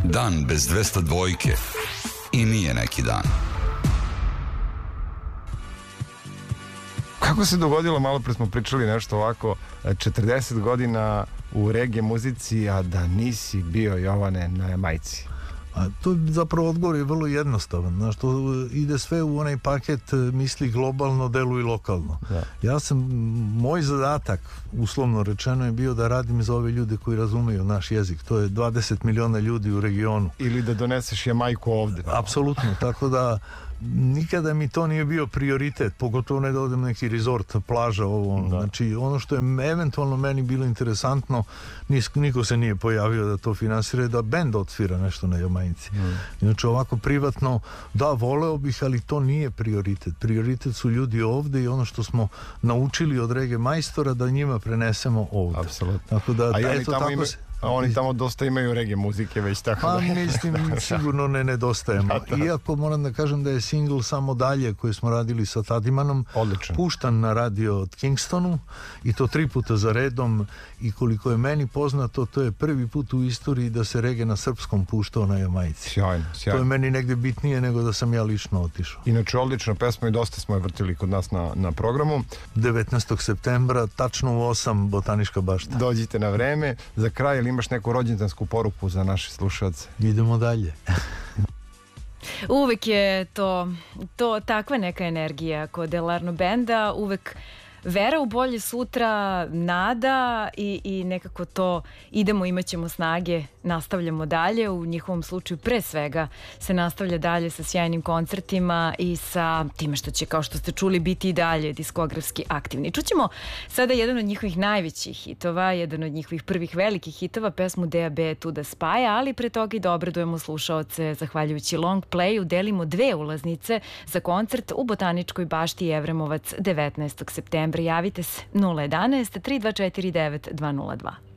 Dan bez 202 i nije neki dan. Kako se dogodilo, malo pre smo pričali nešto ovako, 40 godina u reggae muzici, a da nisi bio, Jovane, na Jamajci? A to je zapravo odgovor je vrlo jednostavan. Znaš, to ide sve u onaj paket misli globalno, deluj lokalno. Ja sam, moj zadatak, uslovno rečeno, je bio da radim za ove ljude koji razumeju naš jezik. To je 20 miliona ljudi u regionu. Ili da doneseš Jamajku ovde. Apsolutno, tako da nikada mi to nije bio prioritet, pogotovo ne da odem neki resort, plaža, ovo. Znači, ono što je eventualno meni bilo interesantno, niko se nije pojavio da to finansira, da bend odsvira nešto na Jamajci. Znači, ovako privatno, da, voleo bih, ali to nije prioritet. Prioritet su ljudi ovde i ono što smo naučili od reggae majstora da njima prenesemo ovde. Apsolutno. Tako da, eto, tako se... A oni tamo dosta imaju reggae muzike već, tako da... mislim, sigurno ne nedostajemo. Iako moram da kažem da je single Samo dalje koji smo radili sa Tadimanom puštan na radio od Kingstonu i to 3 puta za redom i koliko je meni poznato, to je prvi put u istoriji da se reggae na srpskom puštao na Jamajci. Sjajno. To je meni negde bitnije nego da sam ja lično otišao. Inače, odlična pesma i dosta smo je vrtili kod nas na programu. 19. septembra, tačno u 8, Botanička bašta. Dođite na vreme. Za kraj, ili imaš neku rođendansku poruku za naše slušalce? Idemo dalje. Uvek je to takva neka energija kod Delarno benda, uvek vera u bolje sutra, nada i nekako to idemo, imat ćemo snage, nastavljamo dalje. U njihovom slučaju pre svega se nastavlja dalje sa sjajnim koncertima i sa time što će, kao što ste čuli, biti i dalje diskografski aktivni. Čućemo sada jedan od njihovih najvećih hitova, jedan od njihovih prvih velikih hitova, pesmu DAB tu da spaja, ali pre toga i da obradujemo slušaoce. Zahvaljujući long playu delimo 2 ulaznice za koncert u Botaničkoj bašti Jevremovac 19. septembra. Javite se 011 3249 202.